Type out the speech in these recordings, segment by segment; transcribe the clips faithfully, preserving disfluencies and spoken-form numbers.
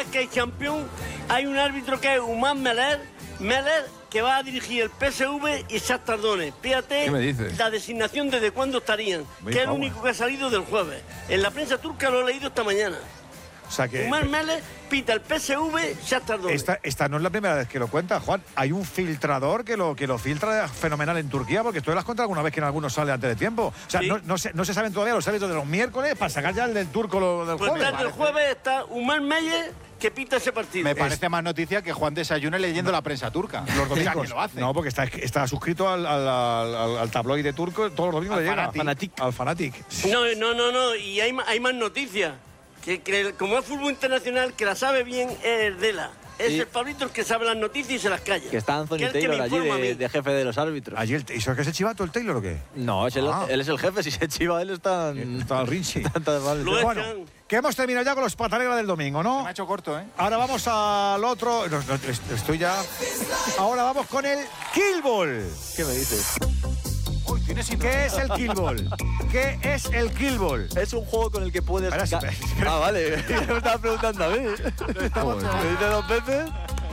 que hay campeón, hay un árbitro que es Umar Meler, Meler, que va a dirigir el P S V y Shakhtar Donetsk. Fíjate ¿Qué me dices? la designación desde cuándo estarían, Muy que es el favor. único que ha salido del jueves. En la prensa turca lo he leído esta mañana. O sea que Umar Meler pita el P S V, Shakhtar Donetsk. esta, esta no es la primera vez que lo cuenta, Juan. Hay un filtrador que lo, que lo filtra fenomenal en Turquía, porque tú lo has contado alguna vez que en algunos sale antes de tiempo. O sea, Sí. no, no, se, no se saben todavía los árbitros de los miércoles para sacar ya el del turco lo, del Pues jueves. desde el jueves está Umar Meler que pita ese partido. Me parece más noticia que Juan desayune leyendo la prensa turca. Los domingos. O sea, que lo hace. No, porque está, está suscrito al, al, al, al tabloide turco, todos los domingos Al le llega. Fanatic. Fanatic. Al Fanatic. No, no, no, no, y hay, ma- hay más noticias. Que, que como es fútbol internacional, que la sabe bien es Dela. Es Sí. el Pablito el que sabe las noticias y se las calla. Que está Anthony Que es el que Taylor me allí informa a mí. de, de jefe de los árbitros. Allí el, ¿Y eso es que es el chivato, el Taylor o qué? No, es el- Ah. él es el jefe. Si se chiva, él está... Está al Rinchi. Está mal. Lo Bueno, echan. que hemos terminado ya con los pataneras del domingo, ¿no? Me ha hecho corto, ¿eh? Ahora vamos al otro. no, no, est- estoy ya. Ahora vamos con el Killball. ¿Qué me dices? Uy, tienes ¿Qué es el Killball? ¿Qué es el Killball? Es un juego con el que puedes... Espera, ga- espera, espera. Ah, vale. me estaba preguntando a mí. ¿Me dice dos veces?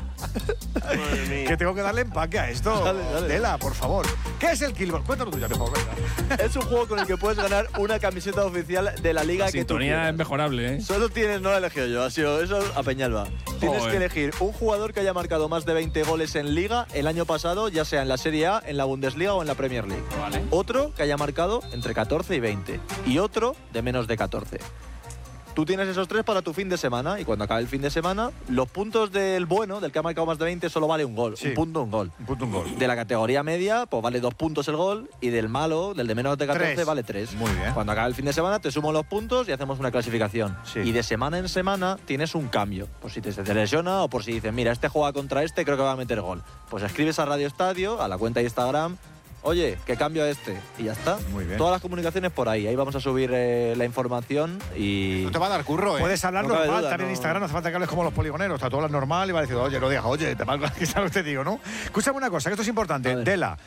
Madre mía. Que tengo que darle empaque a esto. Dale, dale. Tela, por favor. ¿Qué es el Killball? Cuéntalo tú ya mejor, venga. Es un juego con el que puedes ganar una camiseta oficial de la liga La que tú sintonía quieras. es mejorable, ¿eh? Solo tienes, no lo he elegido yo, ha sido eso a Peñalba. Tienes Joder. que elegir un jugador que haya marcado más de veinte goles en liga el año pasado, ya sea en la Serie A, en la Bundesliga o en la Premier League. Vale. Otro que haya marcado entre catorce y veinte. Y otro de menos de catorce. Tú tienes esos tres para tu fin de semana y cuando acabe el fin de semana, los puntos del bueno, del que ha marcado más de veinte, solo vale un gol. Sí. Un punto, un gol. Un punto, un gol. De la categoría media, pues vale dos puntos el gol y del malo, del de menos de catorce, Tres. vale tres. Muy bien. Cuando acabe el fin de semana te sumo los puntos y hacemos una clasificación. Sí. Y de semana en semana tienes un cambio. Por si te, se te lesiona o por si dices, mira, este juega contra este, creo que va a meter gol. Pues escribes a Radio Estadio, a la cuenta de Instagram, oye, que cambio a este. Y ya está. Muy bien. Todas las comunicaciones por ahí. Ahí vamos a subir eh, la información y... No te va a dar curro, ¿eh? Puedes hablar No cabe normal, duda, también en no. Instagram, no hace falta que hables como los poligoneros, está todo hablas normal y va a decir, oye, no digas, oye, te valgo, que es lo que te digo, ¿no? Escúchame una cosa, que esto es importante, A ver. Dela.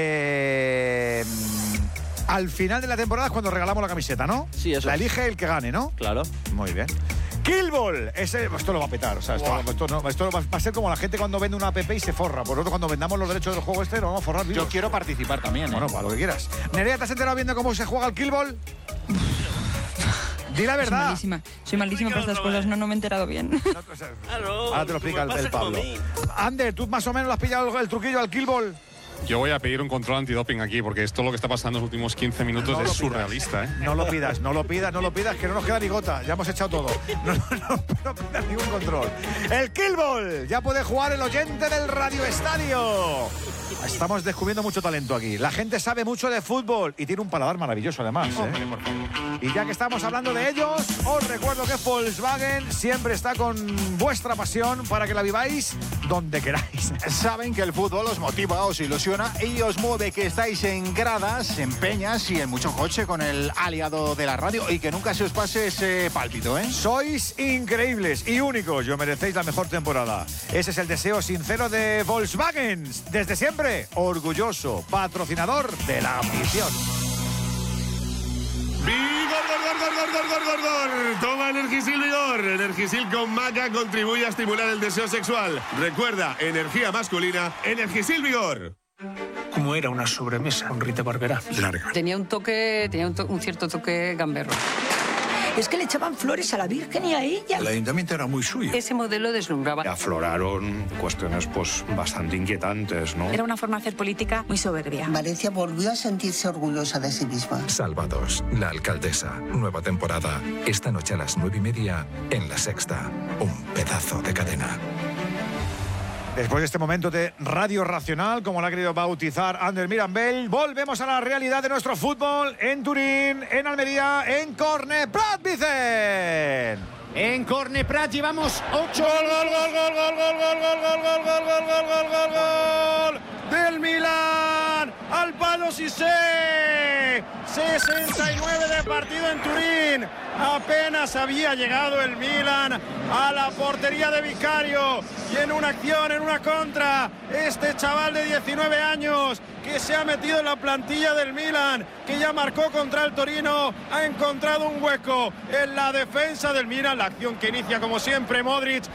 Eh, al final de la temporada es cuando regalamos la camiseta, ¿no? Sí, eso La es. elige el que gane, ¿no? Claro. Muy bien. Killball, ese, esto lo va a petar, o sea, esto, esto no- esto va a ser como la gente cuando vende una app y se forra. Por nosotros cuando vendamos los derechos del juego este, nos vamos a forrar vivos. Yo quiero participar también, ¿eh? Bueno, para lo que quieras. Nerea, ¿te has enterado viendo cómo se juega el Killball? Di la Soy verdad. malísima. Soy malísima para estas cosas. No, no me he enterado bien. No, o sea, Claro, Ahora te lo explica el, me pasa el como a Pablo. mí. Ander, ¿tú más o menos le has pillado el, el truquillo al Killball? Yo voy a pedir un control antidoping aquí, porque esto lo que está pasando en los últimos quince minutos No lo es pidas. surrealista, ¿eh? No lo pidas, no lo pidas, no lo pidas, que no nos queda ni gota. Ya hemos echado todo. No, no, no, no pidas ningún control. El Killball. Ya puede jugar el oyente del Radio Estadio. Estamos descubriendo mucho talento aquí. La gente sabe mucho de fútbol y tiene un paladar maravilloso además, ¿eh? Y ya que estamos hablando de ellos, os recuerdo que Volkswagen siempre está con vuestra pasión para que la viváis donde queráis. Saben que el fútbol os motiva, os ilusiona y os mueve, que estáis en gradas, en peñas y en mucho coche con el aliado de la radio y que nunca se os pase ese pálpito, ¿eh? Sois increíbles y únicos y os merecéis la mejor temporada. Ese es el deseo sincero de Volkswagen. Desde siempre, orgulloso patrocinador de la afición. ¡Vigor, gor, gor, gor, gor, gor, gor, gor! Toma Energisil Vigor. Energisil con maca contribuye a estimular el deseo sexual. Recuerda, energía masculina, Energisil Vigor. Como era una sobremesa, un Rita Barberá. Larga. Tenía un toque, tenía un, to- un cierto toque gamberro. Es que le echaban flores a la Virgen y a ella. El ayuntamiento era muy suyo. Ese modelo deslumbraba. Afloraron cuestiones pues bastante inquietantes, ¿no? Era una forma de hacer política muy soberbia. Valencia volvió a sentirse orgullosa de sí misma. Salvados, la alcaldesa. Nueva temporada. Esta noche a las nueve y media en La Sexta. Un pedazo de cadena. Después de este momento de Radio Racional, como lo ha querido bautizar Ander Mirambell, volvemos a la realidad de nuestro fútbol en Turín, en Almería, en Corne Prat Vicen. En Corneprat llevamos ocho. ¡Gol, gol, gol, gol, gol, gol, gol, gol, gol, gol, gol, gol, gol, gol, gol, gol! ¡Del Milan! ¡Al palo Cissé! sesenta y nueve de partido en Turín. Apenas había llegado el Milan a la portería de Vicario. Y en una acción, en una contra, este chaval de diecinueve años que se ha metido en la plantilla del Milan, que ya marcó contra el Torino, ha encontrado un hueco en la defensa del Milan. La acción que inicia como siempre Modric.